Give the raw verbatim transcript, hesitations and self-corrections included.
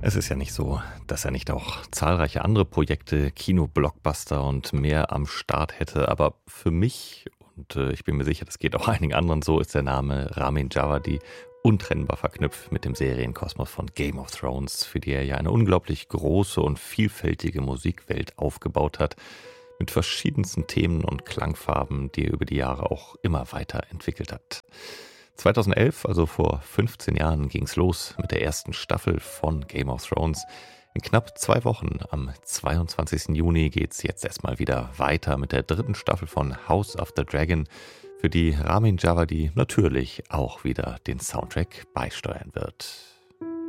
Es ist ja nicht so, dass er nicht auch zahlreiche andere Projekte, Kino-Blockbuster und mehr am Start hätte, aber für mich, und äh, ich bin mir sicher, das geht auch einigen anderen so, ist der Name Ramin Djawadi untrennbar verknüpft mit dem Serienkosmos von Game of Thrones, für die er ja eine unglaublich große und vielfältige Musikwelt aufgebaut hat, mit verschiedensten Themen und Klangfarben, die er über die Jahre auch immer weiter entwickelt hat. zweitausendelf, also vor fünfzehn Jahren, ging's los mit der ersten Staffel von Game of Thrones. In knapp zwei Wochen, am zweiundzwanzigsten Juni, geht's jetzt erstmal wieder weiter mit der dritten Staffel von House of the Dragon, für die Ramin Djawadi natürlich auch wieder den Soundtrack beisteuern wird.